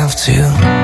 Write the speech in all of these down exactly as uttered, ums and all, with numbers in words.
have to.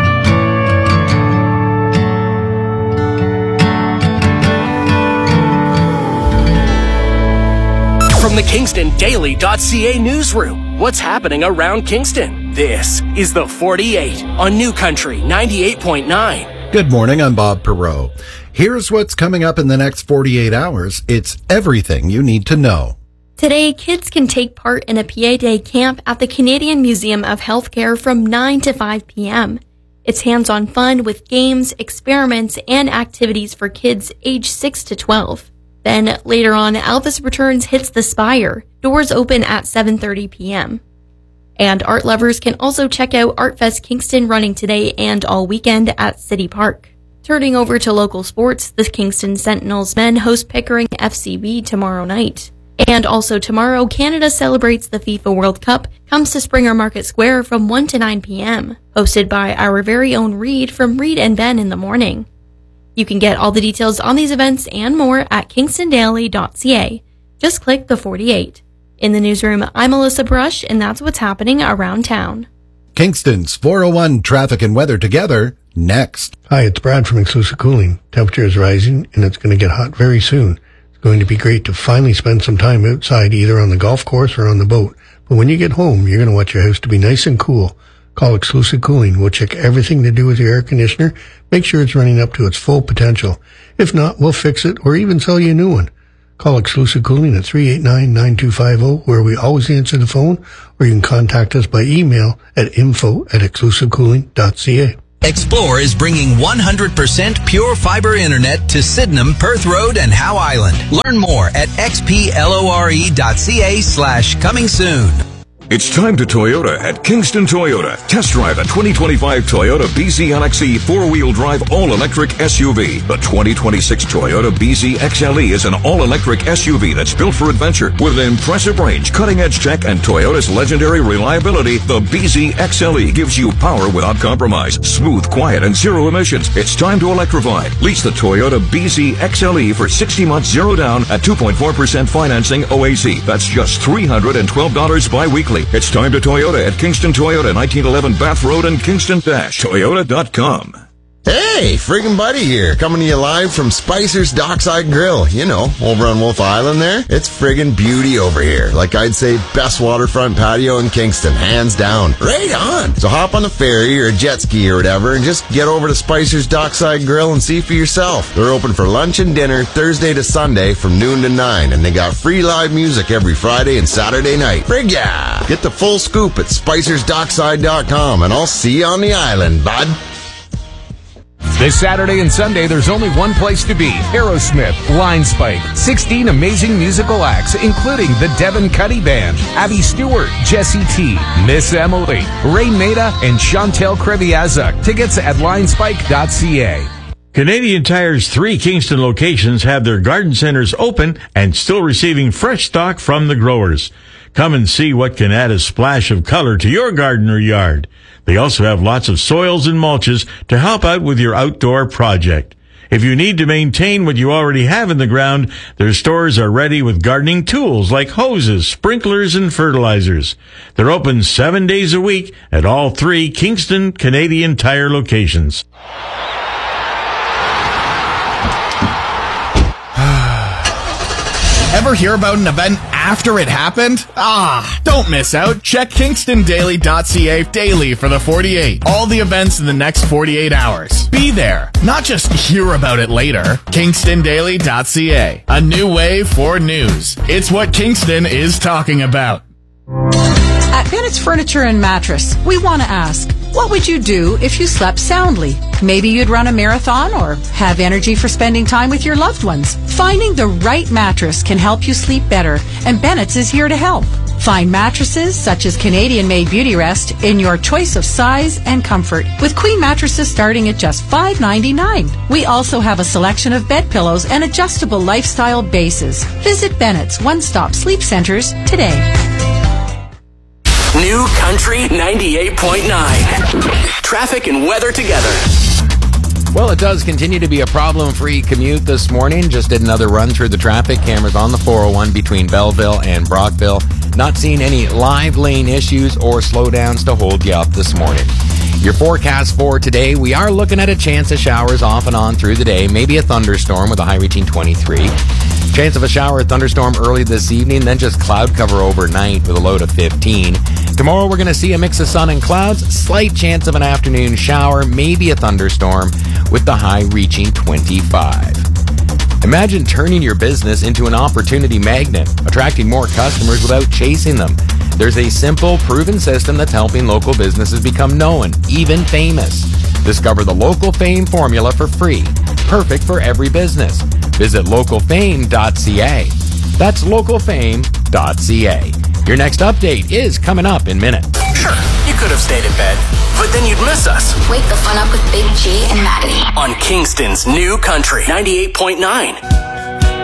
From the Kingston Daily dot C A newsroom, what's happening around Kingston? This is the forty-eight on New Country ninety-eight point nine. Good morning, I'm Bob Perreault. Here's what's coming up in the next forty-eight hours. It's everything you need to know. Today, kids can take part in a P A Day camp at the Canadian Museum of Healthcare from nine to five p.m. It's hands-on fun with games, experiments, and activities for kids age six to twelve. Then, later on, Elvis Returns hits the Spire. Doors open at seven thirty p.m. And art lovers can also check out ArtFest Kingston running today and all weekend at City Park. Turning over to local sports, the Kingston Sentinels men host Pickering F C B tomorrow night. And also tomorrow, Canada celebrates the FIFA World Cup, comes to Springer Market Square from one to nine p.m. Hosted by our very own Reed from Reed and Ben in the morning. You can get all the details on these events and more at kingston daily dot c a. Just click the forty-eight. In the newsroom, I'm Melissa Brush, and that's what's happening around town. Kingston's four oh one traffic and weather together, next. Hi, it's Brad from Exclusive Cooling. Temperature is rising, and it's going to get hot very soon. It's going to be great to finally spend some time outside, either on the golf course or on the boat. But when you get home, you're going to want your house to be nice and cool. Call Exclusive Cooling. We'll check everything to do with your air conditioner. Make sure it's running up to its full potential. If not, we'll fix it or even sell you a new one. Call Exclusive Cooling at three eight nine, nine two five zero, where we always answer the phone, or you can contact us by email at info at exclusive cooling dot c a. Explore is bringing one hundred percent pure fiber internet to Sydenham, Perth Road, and Howe Island. Learn more at xplore dot c a slash coming soon. It's time to Toyota at Kingston Toyota. Test drive a twenty twenty-five Toyota B Z L X E four-wheel drive all-electric S U V. The twenty twenty-six Toyota B Z X L E is an all-electric S U V that's built for adventure. With an impressive range, cutting-edge tech, and Toyota's legendary reliability, the B Z X L E gives you power without compromise. Smooth, quiet, and zero emissions. It's time to electrify. Lease the Toyota B Z X L E for sixty months zero down at two point four percent financing O A C. That's just three hundred twelve dollars bi-weekly. It's time to Toyota at Kingston Toyota, nineteen eleven Bath Road and Kingston Toyota dot com. Hey, friggin' Buddy here, coming to you live from Spicer's Dockside Grill. You know, over on Wolf Island there. It's friggin' beauty over here. Like I'd say, best waterfront patio in Kingston, hands down. Right on! So hop on a ferry or a jet ski or whatever and just get over to Spicer's Dockside Grill and see for yourself. They're open for lunch and dinner Thursday to Sunday from noon to nine, and they got free live music every Friday and Saturday night. Frig yeah! Get the full scoop at spicers dockside dot com, and I'll see you on the island, bud. This Saturday and Sunday, there's only one place to be. Aerosmith, Line Spike, sixteen amazing musical acts, including the Devin Cuddy Band, Abby Stewart, Jesse T, Miss Emily, Ray Maida, and Chantel Kreviazuk. Tickets at line spike dot c a. Canadian Tire's three Kingston locations have their garden centers open and still receiving fresh stock from the growers. Come and see what can add a splash of color to your garden or yard. They also have lots of soils and mulches to help out with your outdoor project. If you need to maintain what you already have in the ground, their stores are ready with gardening tools like hoses, sprinklers, and fertilizers. They're open seven days a week at all three Kingston Canadian Tire locations. Ever hear about an event after it happened? Ah, don't miss out. Check kingston daily dot c a daily for the forty-eight. All the events in the next forty-eight hours. Be there, not just hear about it later. kingston daily dot c a. A new way for news. It's what Kingston is talking about. At Bennett's Furniture and Mattress, we want to ask, what would you do if you slept soundly? Maybe you'd run a marathon or have energy for spending time with your loved ones. Finding the right mattress can help you sleep better, and Bennett's is here to help. Find mattresses such as Canadian-made Beauty Rest in your choice of size and comfort, with queen mattresses starting at just five ninety-nine. We also have a selection of bed pillows and adjustable lifestyle bases. Visit Bennett's One-Stop Sleep Centers today. New Country ninety-eight point nine. Traffic and weather together. Well, it does continue to be a problem-free commute this morning. Just did another run through the traffic cameras on the four oh one between Belleville and Brockville. Not seeing any live lane issues or slowdowns to hold you up this morning. Your forecast for today, we are looking at a chance of showers off and on through the day, maybe a thunderstorm with a high reaching twenty-three. Chance of a shower or thunderstorm early this evening, then just cloud cover overnight with a low to fifteen. Tomorrow we're going to see a mix of sun and clouds, slight chance of an afternoon shower, maybe a thunderstorm with the high reaching twenty-five. Imagine turning your business into an opportunity magnet, attracting more customers without chasing them. There's a simple, proven system that's helping local businesses become known, even famous. Discover the Local Fame formula for free. Perfect for every business. Visit local fame dot c a. That's local fame dot c a. Your next update is coming up in minutes. Sure, you could have stayed in bed, but then you'd miss us. Wake the fun up with Big G and Maddie On Kingston's New Country ninety-eight point nine.